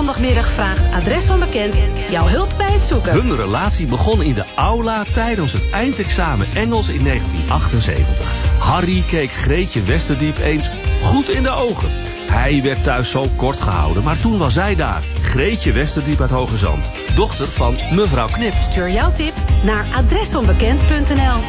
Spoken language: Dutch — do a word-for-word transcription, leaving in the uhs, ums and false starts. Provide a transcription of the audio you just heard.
zondagmiddag vraagt Adres Onbekend jouw hulp bij het zoeken. Hun relatie begon in de aula tijdens het eindexamen Engels in negentien achtenzeventig. Harry keek Greetje Westerdiep eens goed in de ogen. Hij werd thuis zo kort gehouden, maar toen was zij daar. Greetje Westerdiep uit Hoge Zand, dochter van mevrouw Knip. Stuur jouw tip naar adresonbekend punt n l.